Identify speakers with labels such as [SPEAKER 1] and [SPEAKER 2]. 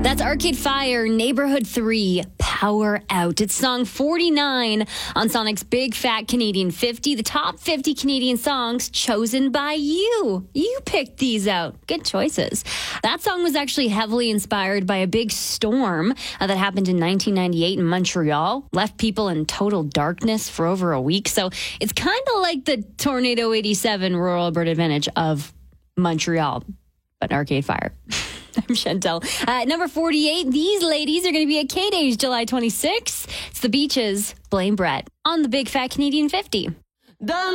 [SPEAKER 1] That's Arcade Fire, Neighborhood 3, Power Out. It's song 49 on Sonic's Big Fat Canadian 50, the top 50 Canadian songs chosen by you. You picked these out. Good choices. That song was actually heavily inspired by a big storm that happened in 1998 in Montreal, left people in total darkness for over a week. So it's kind of like the Tornado 87 Rural Alberta Advantage of Montreal, but Arcade Fire. I'm Chantel. Number 48, these ladies are going to be at K-Days July 26th. It's the Beaches, Blame Brett, on the Big Fat Canadian 50.